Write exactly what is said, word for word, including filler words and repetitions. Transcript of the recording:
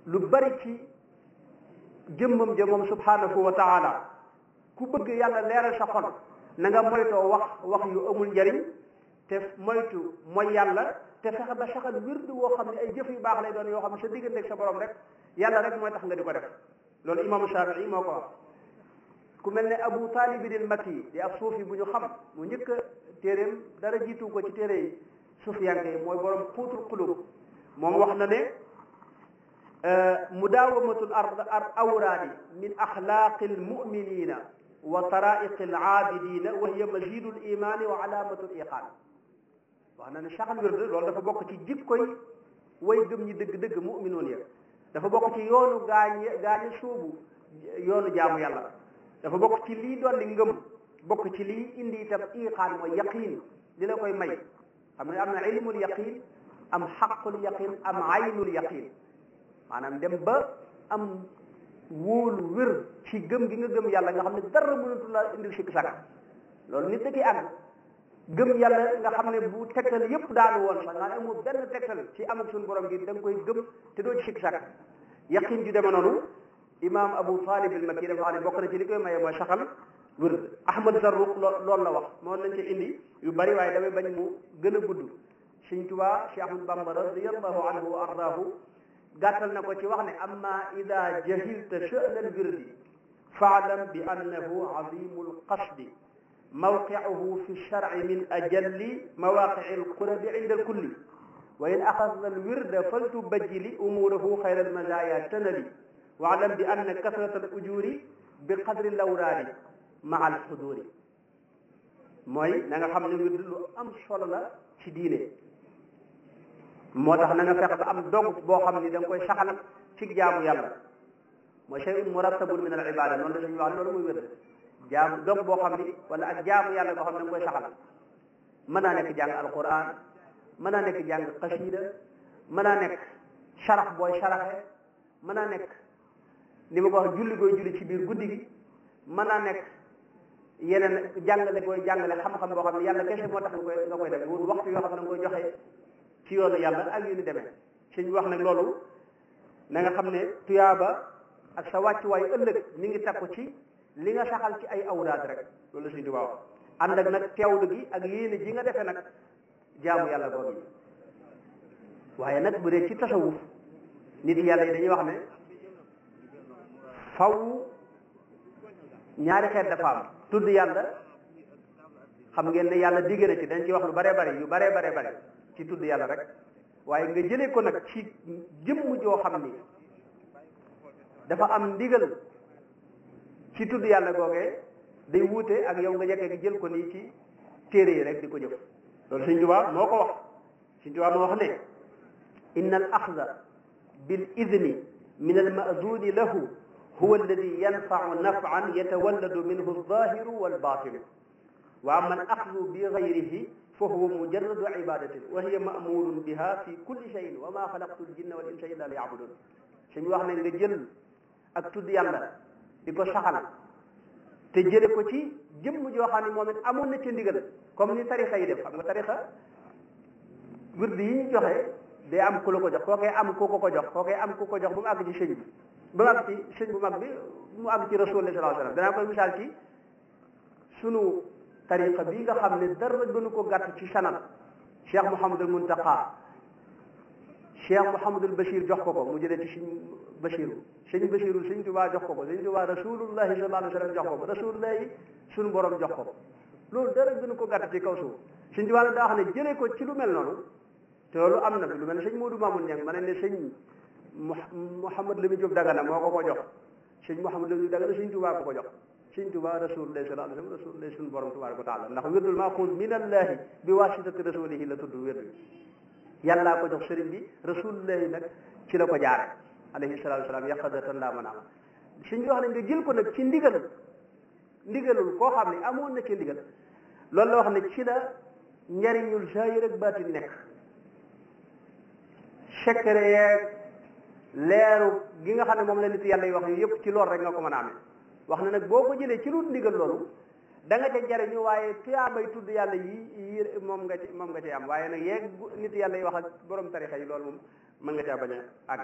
lu bari ci jëmmam ja moom subhanahu wa taala ku bëgg yàlla leeral sa xol na nga moytoo wax wax yu amul njariñ te moytu mooy yàlla te fexe ba saxal wird woo xam ne ay jëf yu baax lay doon yoo xam ne sa diggante ak sa borom rek yàlla rek mooy tax nga di ko def loolu imaamu Shafii moo ko wax. ku mel ne Abu Talib al Makki di ab suufi bu ñu xam mu njëkk a téeréem dara jiitu ko ci téere yi sufiyanke yi mooy borom xuutul xulub moom wax na ne mudaawamatul ar awraadi min axlaaqi almuminina wa taraiqi alaabidina wa hiya mazidu limaani wa alaamatu liqaan wax na ne saxal wird loolu dafa bokk ci jikkoy way gëm ñi dëgg-dëgg muminoon ya dafa bokk ci yoonu gaañ gaañi suubu yoonu jaamu yàlla dafa bokk ci lii dolli ngëm bokk ci lii indi itam iqaan mooy yaqiin li la koy may xam ne am na ilmul yaqiin am xaqul yaqiin am aynul yaqiin maanaam dem ba am wóolu wér ci gëm gi nga gëm yàlla nga xam ne dara mënatu la indil sikk sàkk loolu nit da ciy àgg gëm yàlla nga xam ne bu tegtal yépp daanu woon sax nga amul benn tegtal ci amul suñu borom gi da nga koy gëm te doo ci sikk sàkk yaqiin ju deme noonu imam Abu Talib al Makki dafa xam ne bokk na ci li koy maye mooy saxal wér Ahmad Zarruq loolu la wax moo nañ ci indi yu bari waaye damay bañ mu gën a gudd Sëñ Tuubaa Cheikh Ahmad Bamba radiyallahu anhu wa ardaahu gàttal na ko ci wax ne amma ida jahilta sha'na al wirdi fa'lam bi annahu azimul qasdi mawqi'uhu fi shar'i min ajalli mawaqi'i al qurabi 'inda al kulli wa in akhadha al wirda faltubajjili umurahu khayra al mazaya tanali wa'lam bi anna kasrata al ujuri bi qadri al awraadi ma'a al huduri mooy na nga xam ne wird lu am solo la ci diine moo tax na nga fexe ba am dog boo xam ni da nga koy saxal ci jaamu yàlla mooy shay'un murattabun min al ibada noonu la ñuy wax loolu muy wird jaamu dog boo xam ni wala ak jaamu yàlla boo xam ne da nga koy saxal mën naa nekk jàng alquran mën naa nekk jàng xasida mën naa nekk sarax booy saraxe mën naa nekk ni ma ko wax julli gooy julli ci biir guddi gi mën naa nekk yeneen jàngale gooy jàngale xam-xam boo xam ne yàlla kese moo tax nga koy nga koy def wut waxtu yoo xam ne da nga koy joxe ci yoonu yàlla ak yu ni demee suñ wax nag loolu na nga xam ne tuyaaba ak sa wàccuwaay ëllëg mi ngi takku ci li nga saxal ci ay awraad rek loolu suñ tubaab wax ànd ak nag teewlu gi ak yéene ji nga defee nag jaamu yàlla boobu yi waaye nag bu dee ci tasawuf nit yàlla yi dañuy wax ne faw ñaari xeet dafa am tudd yàlla xam ngeen ne yàlla digg na ci dañ ci wax lu baree bari yu baree baree bari ci tudd yàlla rek waaye nga jëlee ko nag ci jëmm joo xam ni dafa am ndigal ci tudd yàlla googee day wuute ak yow nga jekkee gi jël ko nii ci téere yi rek di ko jëf loolu Sëñ Tuubaa moo ko wax Sëñ Tuubaa moo wax ne inna al axda bil idni min al maazuni lahu huwa alladi yanfau nafan yatawalladu minhu alzahiru walbatinu wa amma al axdu bi gayrihi fa huwa mujarradu ibadatin wa hiya ma'murun biha fi kulli shay'in wa ma xalaqtu al-jinna wal insa illa liya'budun suñu wax ne nga jël ak tudd yàlla di ko saxal te jële ko ci jëmm joo xam ne moom it amoon na ci ndigal comme ni tarixa yi def xam nga tarixa wird yi ñu joxe day am ku la ko jox koo koy am ku ko ko jox koo koy am ku ko jox ba mu àgg ci sëñ bi ba mu àgg ci sëñ bu mag bi mu àgg ci rasul sallallahu alayhi wasallam danaa koy misaal ci sunu tariqa bi nga xam ne dara gënu ko gàtt ci sanad cheikh Mouhamadul Muntaqa cheikh Mouhamadul Bachir jox ko ko mu jëlee ci sëñ Bachiru sëñ Bachiru sëñ Tuubaa jox ko ko sëñ Tuubaa rasulullahi sallallahu alayhi wasallam jox ko ko rasulullahi sunu borom jox ko ko loolu dara gënu ko gàtt ci kaw suuf sëñ Tuubaa daa xam ne jëlee ko ci lu mel noonu te loolu am na fi lu mel ne sëñ Moodu Mamoun Ñang ma ne ne sëñ Mouhamad Lamine Diop Dagana moo ko ko jox sëñ Mouhamad Lamine Diop Dagana sëñ Tuubaa ko ko jox sëñ Tuubaa rasulullahi sallallahu alayhi wasallam rasulullahi sunu borom tabaraka wa taala ndax wirdul maaxuuz minallahi bi wasitati rasulihi la tudd wird yàllaa ko jox sëriñ bi rasulullahi nag ci la ko jaare alayhi salatu wasalaam yaqadatan la manaama suñ bi wax ne nga jël ko nag ci ndigal ndigalul koo xam ne amoon na ci ndigal loolu la wax ne ci la njariñul zahir ak baatin nekk secret yeeg leeru gi nga xam ne moom la nit yàlla yi wax yu yëpp ci loolu rek nga ko mën a amee wax na nag boo ko jëlee ci lu ndigal loolu da nga ca jariñu waaye tuyaabay tudd yàlla yi yi moom nga ci moom nga ci am waaye nag yeeg nit yàlla yi wax ak borom tarixa yi loolu moom mën nga caa bañ a àgg